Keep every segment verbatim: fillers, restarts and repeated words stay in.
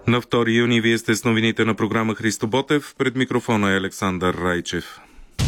На втори юни вие сте с новините на програма Христо Ботев. Пред микрофона е Александър Райчев.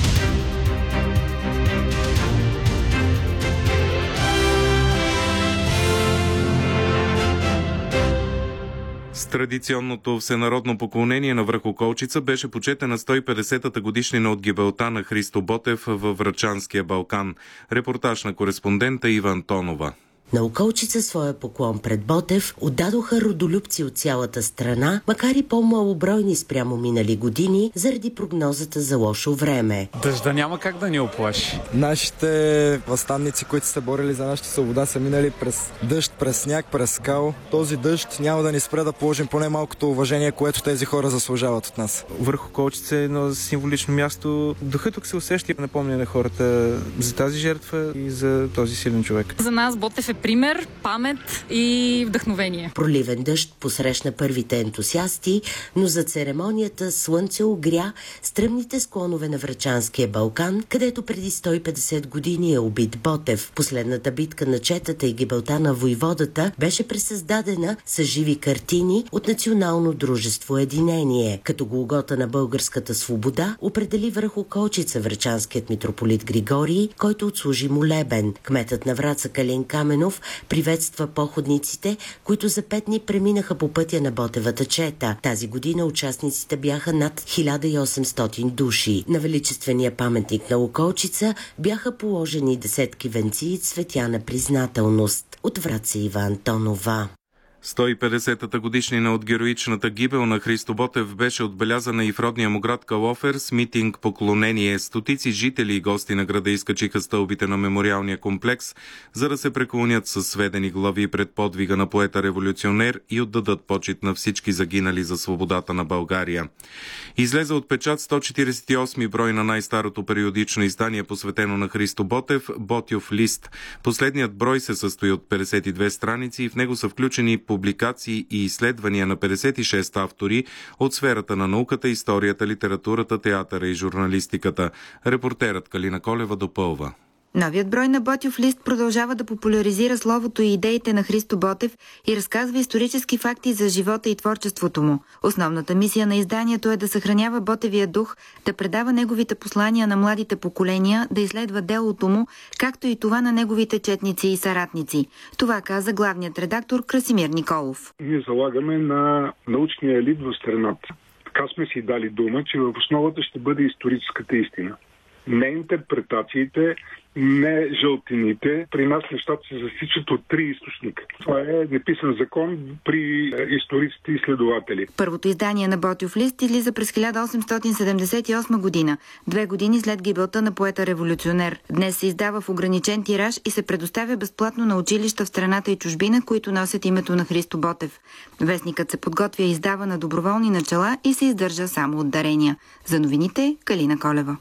С традиционното всенародно поклонение на връх Околчица беше почетена сто и петдесетата годишнина от гибелта на Христо Ботев във Врачанския Балкан. Репортаж на кореспондента Ива Антонова. На Околчица своя поклон пред Ботев отдадоха родолюбци от цялата страна, макар и по-малобройни спрямо минали години, заради прогнозата за лошо време. Дъжда няма как да ни оплаши. Нашите въстанници, които са борили за нашата свобода, са минали през дъжд, през сняг, през скал. Този дъжд няма да ни спре да положим поне малкото уважение, което тези хора заслужават от нас. Върху Околчица е едно символично място. Духът тук се усеща и напомня на хората за тази жертва и за този силен човек. За нас Ботев е пример, памет и вдъхновение. Проливен дъжд посрещна първите ентусиасти, но за церемонията слънце огря стръмните склонове на Врачанския Балкан, където преди сто и петдесет години е убит Ботев. Последната битка на четата и гибелта на войводата беше пресъздадена с живи картини от Национално дружество Единение. Като голгота на българската свобода определи връх Околчица врачанският митрополит Григорий, който отслужи молебен. Кметът на Враца Калин Каменов приветства походниците, които за пет дни преминаха по пътя на Ботевата чета. Тази година участниците бяха над хиляда и осемстотин души. На величествения паметник на Околчица бяха положени десетки венци и цветя на признателност. От Враца Ива Антонова. сто и петдесетата годишнина от героичната гибел на Христо Ботев беше отбелязана и в родния му град Калофер с митинг поклонение. Стотици жители и гости на града изкачиха стълбите на мемориалния комплекс, за да се преклонят със сведени глави пред подвига на поета-революционер и отдадат почит на всички загинали за свободата на България. Излезе от печат сто четиридесет и осми брой на най-старото периодично издание, посветено на Христо Ботев, Ботйов лист. Последният брой се състои от петдесет и две страници и в него са включени публикации и изследвания на петдесет и шест автори от сферата на науката, историята, литературата, театъра и журналистиката. Репортерът Калина Колева допълва. Новият брой на Ботйов лист продължава да популяризира словото и идеите на Христо Ботев и разказва исторически факти за живота и творчеството му. Основната мисия на изданието е да съхранява Ботевия дух, да предава неговите послания на младите поколения, да изследва делото му, както и това на неговите четници и съратници. Това каза главният редактор Красимир Николов. Ние залагаме на научния елит в страната. Така сме си дали дума, че в основата ще бъде историческата истина. Не интерпретациите, не жълтините. При нас нещата се засичат от три източника. Това е неписан закон при историците и изследователи. Първото издание на Ботйов лист излиза през хиляда осемстотин седемдесет и осма година, две години след гибелта на поета-революционер. Днес се издава в ограничен тираж и се предоставя безплатно на училища в страната и чужбина, които носят името на Христо Ботев. Вестникът се подготвя и издава на доброволни начала и се издържа само от дарения. За новините Калина Колева.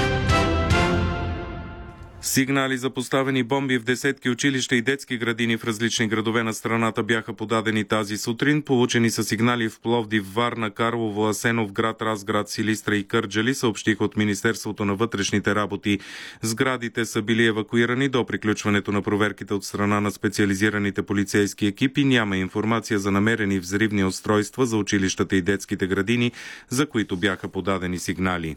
Сигнали за поставени бомби в десетки училища и детски градини в различни градове на страната бяха подадени тази сутрин. Получени са сигнали в Пловдив, Варна, Карлово, Асеновград, Разград, Силистра и Кърджали, съобщиха от Министерството на вътрешните работи. Сградите са били евакуирани до приключването на проверките от страна на специализираните полицейски екипи. Няма информация за намерени взривни устройства за училищата и детските градини, за които бяха подадени сигнали.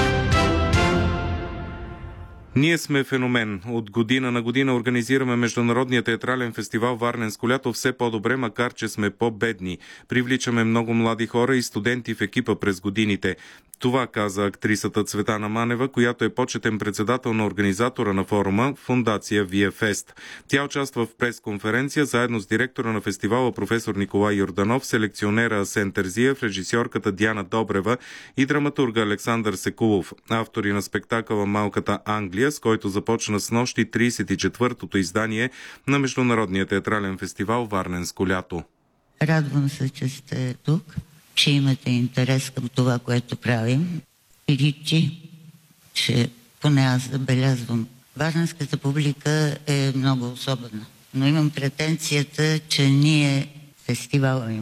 Ние сме феномен. От година на година организираме Международния театрален фестивал Варненско лято все по-добре, макар че сме по-бедни. Привличаме много млади хора и студенти в екипа през годините. Това каза актрисата Цветана Манева, която е почетен председател на организатора на форума, фондация Вие Фест. Тя участва в пресконференция заедно с директора на фестивала професор Николай Йорданов, селекционера Асен Терзиев, режисьорката Диана Добрева и драматурга Александър Секулов, автори на спектакъла Малката Англия, с който започна с нощи тридесет и четвъртото издание на Международния театрален фестивал Варненско лято. Радвам се, че сте тук, че имате интерес към това, което правим. И личи, че поне аз забелязвам. Варненската публика е много особена. Но имам претенцията, че ние фестивала им